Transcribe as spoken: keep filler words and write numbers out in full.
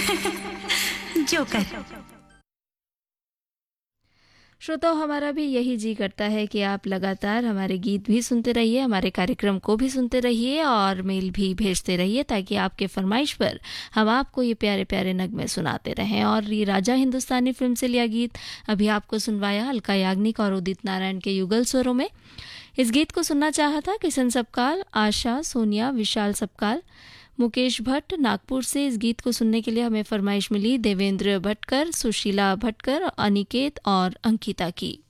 Joker. श्रोताओं, हमारा भी यही जी करता है कि आप लगातार हमारे गीत भी सुनते रहिए, हमारे कार्यक्रम को भी सुनते रहिए और मेल भी भेजते रहिए, ताकि आपके फरमाइश पर हम आपको ये प्यारे प्यारे नगमे सुनाते रहें। और ये राजा हिंदुस्तानी फिल्म से लिया गीत अभी आपको सुनवाया अलका याग्निक और उदित नारायण के युगल स्वरों में। इस गीत को सुनना चाहा था किशन सबकाल, आशा, सोनिया, विशाल सबकाल, मुकेश भट्ट नागपुर से। इस गीत को सुनने के लिए हमें फरमाइश मिली देवेंद्र भटकर, सुशीला भटकर, अनिकेत और अंकिता की।